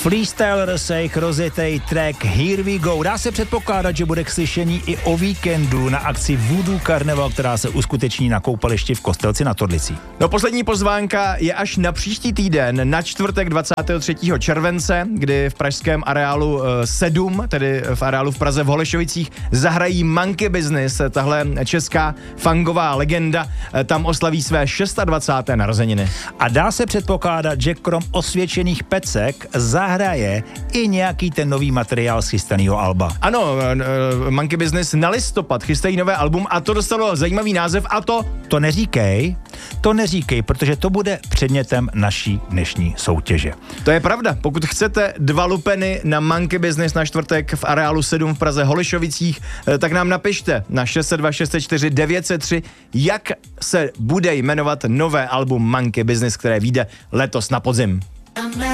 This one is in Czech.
Freestylers a jejich rozjetej track Here We Go. Dá se předpokládat, že bude k slyšení i o víkendu na akci Voodoo Carnival, která se uskuteční na koupališti v Kostelci nad Orlicí. No, poslední pozvánka je až na příští týden, na čtvrtek 23. července, kdy v pražském areálu 7, tedy v areálu v Praze v Holešovicích, zahrají Monkey Business. Tahle česká funková legenda tam oslaví své 26. narozeniny. A dá se předpokládat, že krom osvědčených pecek zahraje i nějaký ten nový materiál z chystaného alba. Ano, Monkey Business na listopad chystají nové album a to dostalo zajímavý název a to... To neříkej, protože to bude předmětem naší dnešní soutěže. To je pravda. Pokud chcete 2 lupeny na Monkey Business na čtvrtek v areálu 7 v Praze Holešovicích, tak nám napište na 602 604 903, jak se bude jmenovat nové album Monkey Business, které vyjde letos na podzim.